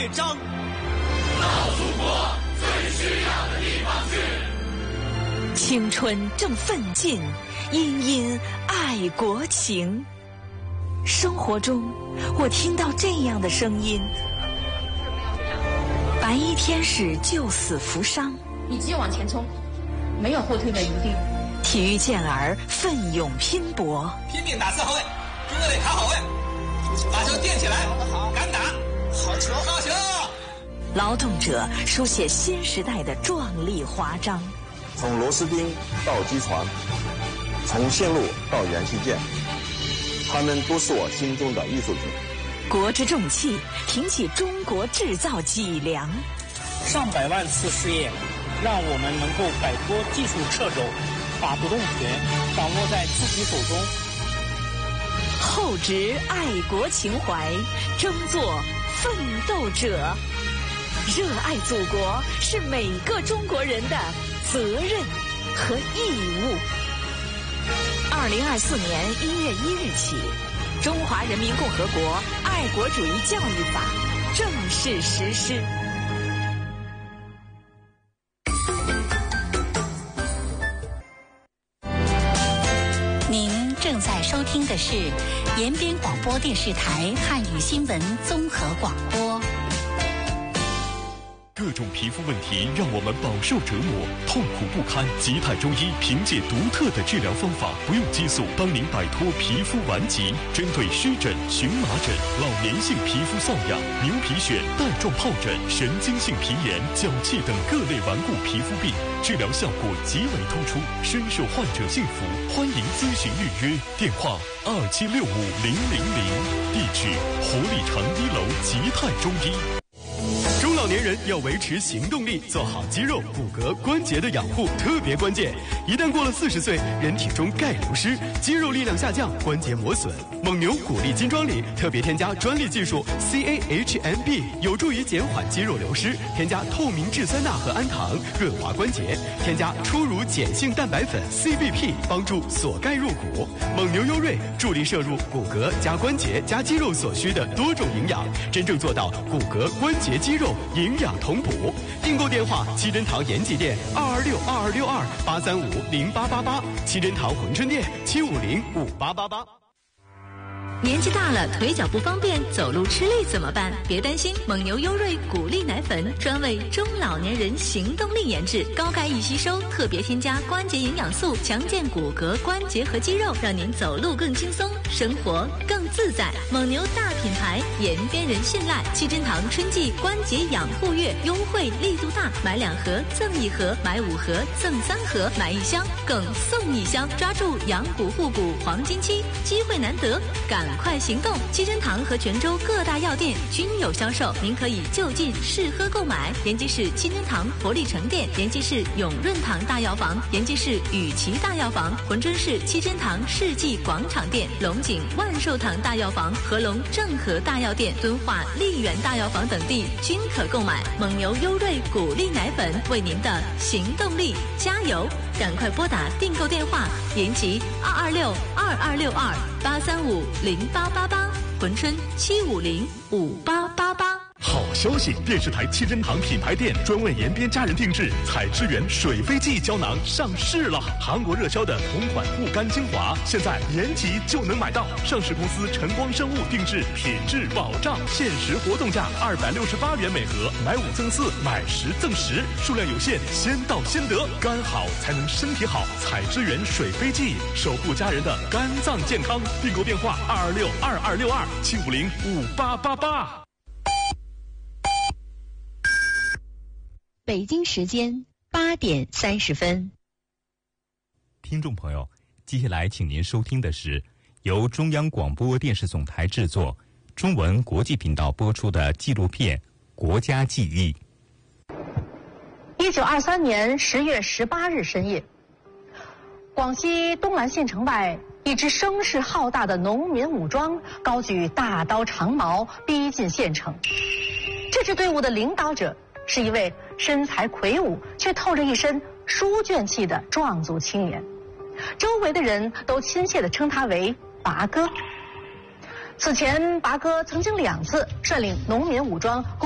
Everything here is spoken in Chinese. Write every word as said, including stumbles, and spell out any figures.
乐章。 到祖国最需要的地方去。 青春正奋进，殷殷爱国情。生活中，我听到这样的声音：白衣天使救死扶伤， 你只有往前冲，没有后退的余地。 体育健儿奋勇拼搏， 拼命打四号位，中卫卡好位，把球垫起来，敢打，好球，好球！ 劳动者书写新时代的壮丽华章。 从螺丝钉到机床，从线路到元器件，他们都是我心中的艺术品。 国之重器，挺起中国制造脊梁。 上百万次试验，让我们能够摆脱技术掣肘，把主动权掌握在自己手中。 厚植爱国情怀，争做奋斗者。热爱祖国是每个中国人的责任和义务。二零二四年一月一日起，《中华人民共和国爱国主义教育法》正式实施。 您正在收听的是延边广播电视台汉语新闻综合广播。 各种皮肤问题让我们饱受折磨，痛苦不堪。吉泰中医凭借独特的治疗方法，不用激素，帮您摆脱皮肤顽疾。针对湿疹、荨麻疹、老年性皮肤瘙痒、牛皮癣、带状疱疹、神经性皮炎、脚气等各类顽固皮肤病，治疗效果极为突出，深受患者信服。欢迎咨询预约，电话二七六五零零零，地址活力城一楼吉泰中医。 中老年人要维持行动力，做好肌肉、骨骼、关节的养护特别关键。一旦过了四十岁，人体中钙流失，肌肉力量下降，关节磨损。蒙牛骨力金装里特别添加专利技术 C A H M B， 有助于减缓肌肉流失。添加透明质酸钠和氨糖，润滑关节。添加初乳碱性蛋白粉 C B P， 帮助锁钙入骨。蒙牛优瑞助力摄入骨骼加关节加肌肉所需的多种营养，真正做到骨骼、关节、肌肉营养同补。订购电话：七珍堂延吉店二二六二二六二八三五零八八八，七珍堂珲春店七五零五八八八。 年纪大了，腿脚不方便，走路吃力怎么办？别担心，蒙牛优瑞骨力奶粉专为中老年人行动力研制，高钙易吸收，特别添加关节营养素，强健骨骼、关节和肌肉，让您走路更轻松，生活更自在。蒙牛大品牌，延边人信赖。七珍堂春季关节养护月优惠力度大，买两盒赠一盒，买五盒赠三盒，买一箱更送一箱，抓住养骨护骨黄金期，机会难得，赶快行动！七珍堂和泉州各大药店均有销售，您可以就近试喝购买。延吉市七珍堂活力城店，延吉市永润堂大药房，延吉市雨琦大药房，珲春市七珍堂世纪广场店，龙井万寿堂大药房、合龙正和大药店、敦化丽园大药房等地均可购买。蒙牛优瑞骨力奶粉，为您的行动力加油！赶快拨打订购电话：延吉二二六二二六二八三五零八八八，珲春七五零五八八八。 好消息！电视台七珍堂品牌店专为延边家人定制采之源水飞记胶囊上市了。韩国热销的同款护肝精华，现在延吉就能买到。上市公司晨光生物定制，品质保障，限时活动价二百六十八元每盒，买五赠四，买十赠十，数量有限，先到先得。肝好才能身体好，采之源水飞记，守护家人的肝脏健康。订购电话二二六二二六二七五零五八八八。 北京时间八点三十分。 听众朋友，接下来请您收听的是由中央广播电视总台制作、中文国际频道播出的纪录片《国家记忆》。 一九二三年十月十八日深夜，广西东兰县城外，一支声势浩大的农民武装高举大刀长矛逼近县城。这支队伍的领导者是一位身材魁梧却透着一身书卷气的壮族青年，周围的人都亲切地称他为拔哥。此前，拔哥曾经两次率领农民武装